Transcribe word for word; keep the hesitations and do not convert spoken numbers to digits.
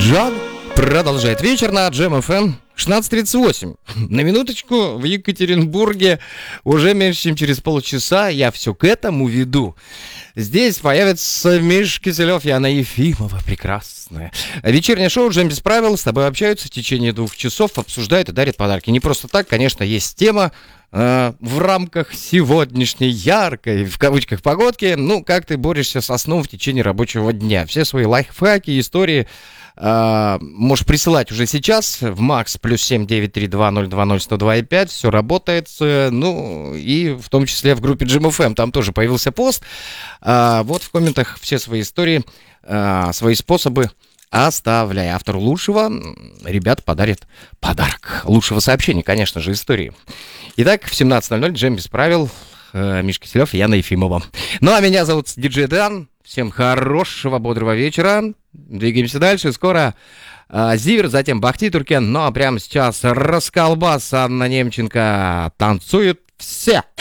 Джан продолжает вечер на Джем эф эм. шестнадцать тридцать восемь. На минуточку, в Екатеринбурге уже меньше, чем через полчаса. Я все к этому веду. Здесь появится Миша Киселев и Анна Ефимова. Прекрасная. Вечернее шоу «Джем без правил». С тобой общаются в течение двух часов, обсуждают и дарят подарки. Не просто так, конечно, есть тема э, в рамках сегодняшней яркой, в кавычках, погодки. Ну, как ты борешься со сном в течение рабочего дня. Все свои лайфхаки, истории Uh, можешь присылать уже сейчас в Макс плюс семь девять три два ноль два ноль сто два и пять. Все работает. Ну, и в том числе в группе Джем эф эм. Там тоже появился пост. Uh, вот в комментах все свои истории, uh, свои способы оставляй. Автору лучшего ребят подарят подарок. Лучшего сообщения, конечно же, истории. Итак, в семнадцать ноль ноль Джем без правил. Uh, Миша Киселев и Яна Ефимова. Ну, а меня зовут диджей Дан. Всем хорошего, бодрого вечера. Двигаемся дальше. Скоро э, Зиверт, затем Бахти Туркен. Ну а прямо сейчас расколбас Анна Немченко. Танцуют все.